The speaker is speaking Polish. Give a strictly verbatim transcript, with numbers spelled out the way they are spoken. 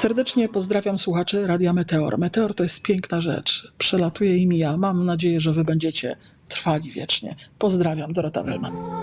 Serdecznie pozdrawiam słuchaczy Radia Meteor. Meteor to jest piękna rzecz. Przelatuje i mija. Mam nadzieję, że wy będziecie trwali wiecznie. Pozdrawiam, Dorota Wellman.